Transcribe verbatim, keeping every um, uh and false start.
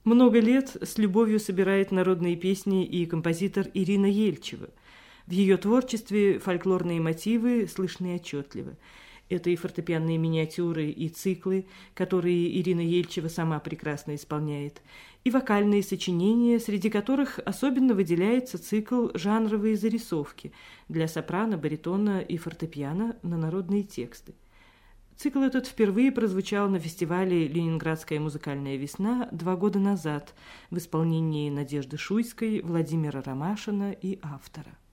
Много лет с любовью собирает народные песни и композитор Ирина Ельчева. В ее творчестве фольклорные мотивы слышны отчетливо. Это и фортепианные миниатюры, и циклы, которые Ирина Ельчева сама прекрасно исполняет, и вокальные сочинения, среди которых особенно выделяется цикл «Жанровые зарисовки» для сопрано, баритона и фортепиано на народные тексты. Цикл этот впервые прозвучал на фестивале «Ленинградская музыкальная весна» два года назад в исполнении Надежды Шуйской, Владимира Ромашина и автора.